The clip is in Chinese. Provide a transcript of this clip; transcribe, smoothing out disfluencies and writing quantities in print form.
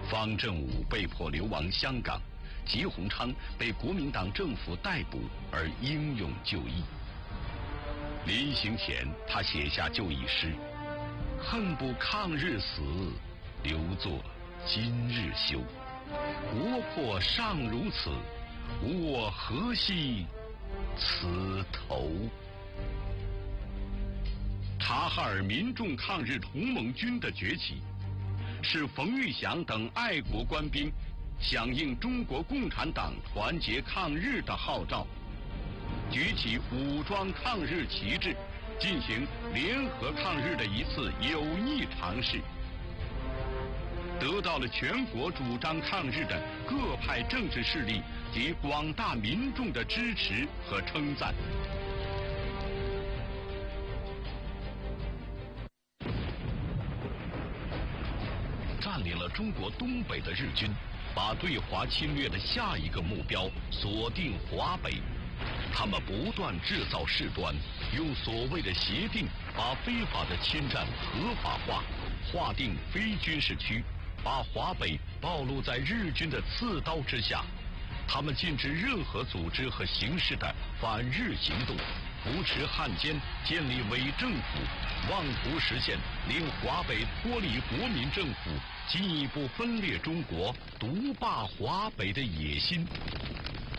方振武被迫流亡香港，吉鸿昌被国民党政府逮捕而英勇就义。临行前，他写下就义诗：“恨不抗日死，留作今日休。国破尚如此，吾我何惜此头。”察哈尔民众抗日同盟军的崛起，是冯玉祥等爱国官兵响应中国共产党团结抗日的号召，举起武装抗日旗帜，进行联合抗日的一次有益尝试，得到了全国主张抗日的各派政治势力及广大民众的支持和称赞。占领了中国东北的日军，把对华侵略的下一个目标锁定华北。他们不断制造事端，用所谓的协定把非法的侵占合法化，划定非军事区，把华北暴露在日军的刺刀之下。他们禁止任何组织和形式的反日行动，扶持汉奸，建立伪政府，妄图实现令华北脱离国民政府，进一步分裂中国，独霸华北的野心。